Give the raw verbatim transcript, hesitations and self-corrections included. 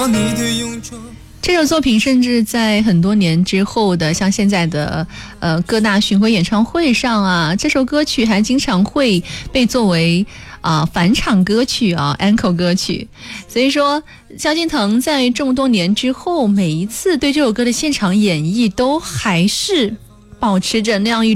到你的永久。 这首作品甚至在很多年之后的像现在的呃各大巡回演唱会上啊，这首歌曲还经常会被作为啊、呃、返场歌曲啊 encore 歌曲。所以说萧敬腾在这么多年之后，每一次对这首歌的现场演绎都还是保持着那样一